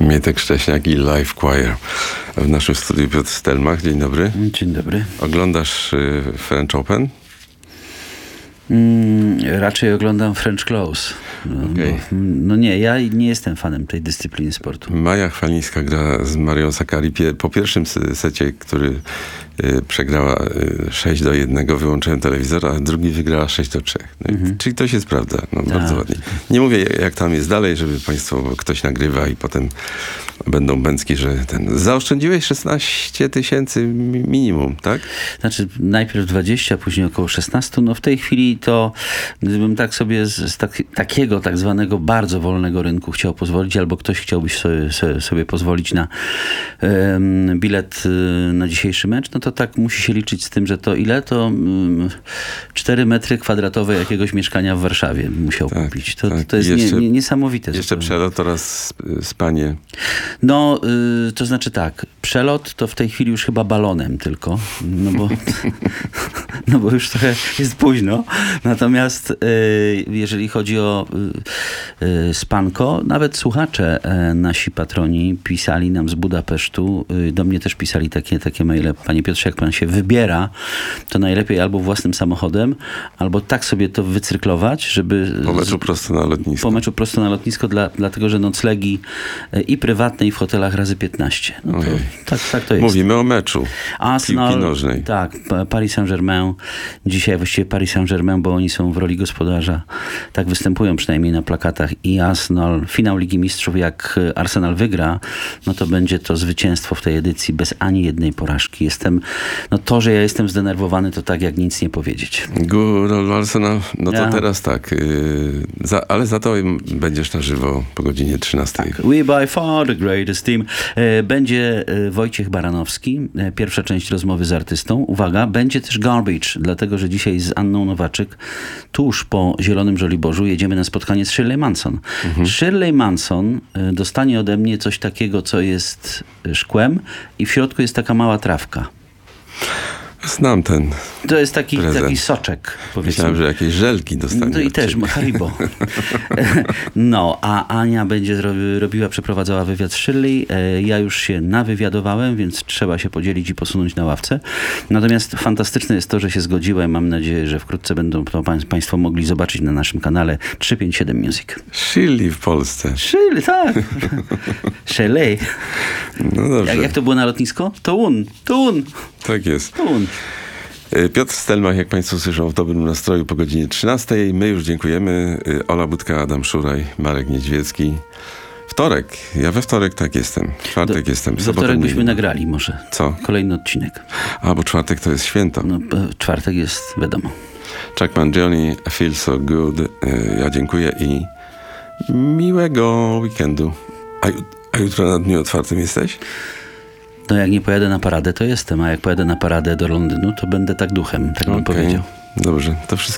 Mietek Szcześniak i Live Choir. W naszym studiu Piotr Stelmach. Dzień dobry. Dzień dobry. Oglądasz French Open? Raczej oglądam French Close. Okay. No nie, ja nie jestem fanem tej dyscypliny sportu. Maja Chwalińska gra z Marią Sakkari. Po pierwszym secie, który przegrała 6-1, wyłączyłem telewizor, a drugi wygrała 6-3. No czyli to się sprawdza. No, bardzo ładnie. Nie mówię, jak tam jest dalej, żeby państwo, bo ktoś nagrywa i potem będą bęcki, że zaoszczędziłeś 16 000 minimum, tak? Znaczy najpierw 20, później około 16. No w tej chwili to gdybym tak sobie z takiego tak zwanego bardzo wolnego rynku chciał pozwolić, albo ktoś chciałby sobie pozwolić na bilet na dzisiejszy mecz, no to tak musi się liczyć z tym, że to ile? To 4 metry kwadratowe jakiegoś mieszkania w Warszawie musiał kupić. To jest niesamowite. Jeszcze przelot oraz spanie. No, to znaczy tak, przelot to w tej chwili już chyba balonem tylko, no bo już trochę jest późno. Natomiast jeżeli chodzi o spanko, nawet słuchacze, nasi patroni pisali nam z Budapesztu, do mnie też pisali takie maile: panie Piotrze, jak pan się wybiera, to najlepiej albo własnym samochodem, albo tak sobie to wycyrklować, żeby... Po meczu prosto na lotnisko. Po meczu prosto na lotnisko, dlatego że noclegi i prywatne, i w hotelach razy 15. No to, tak to jest. Mówimy o meczu Arsenal, piłki nożnej. Tak, Paris Saint-Germain. Dzisiaj właściwie Paris Saint-Germain, bo oni są w roli gospodarza. Tak występują przynajmniej na plakatach. I Arsenal, finał Ligi Mistrzów, jak Arsenal wygra, no to będzie to zwycięstwo w tej edycji bez ani jednej porażki. To, że ja jestem zdenerwowany, to tak jak nic nie powiedzieć. Górol Arsenal, no to teraz tak. Ale za to będziesz na żywo po godzinie 13. Tak. We by far the greatest team. Będzie Wojciech Baranowski, pierwsza część rozmowy z artystą. Uwaga, będzie też Garbage, dlatego że dzisiaj z Anną Nowaczyk tuż po Zielonym Żoliborzu jedziemy na spotkanie z Shirley Manson. Shirley Manson dostanie ode mnie coś takiego, co jest szkłem i w środku jest taka mała trawka. Znam ten. To jest taki soczek, powiedzmy. Myślałem, że jakieś żelki dostanie. No i też Haribo. No, a Ania będzie przeprowadzała wywiad z Shirley. Ja już się nawywiadowałem, więc trzeba się podzielić i posunąć na ławce. Natomiast fantastyczne jest to, że się zgodziłem. Mam nadzieję, że wkrótce będą to państwo mogli zobaczyć na naszym kanale 357 Music. Shirley w Polsce. Shirley, tak. Shirley. No dobrze. Jak to było na lotnisko? Toun. Tak jest. Toun. Piotr Stelmach, jak państwo słyszą, w dobrym nastroju po godzinie 13. My już dziękujemy. Ola Budka, Adam Szuraj, Marek Niedźwiecki. Wtorek. Ja we wtorek tak jestem. Czwartek jestem. We wtorek byśmy nagrali może. Co? Kolejny odcinek. A, bo czwartek to jest święto. No, czwartek jest, wiadomo. Chuckman Johnny, I Feel So Good. Ja dziękuję i miłego weekendu. A jutro na dniu otwartym jesteś? No jak nie pojadę na paradę, to jestem, a jak pojadę na paradę do Londynu, to będę tak duchem, tak bym powiedział. Dobrze, to wszystko.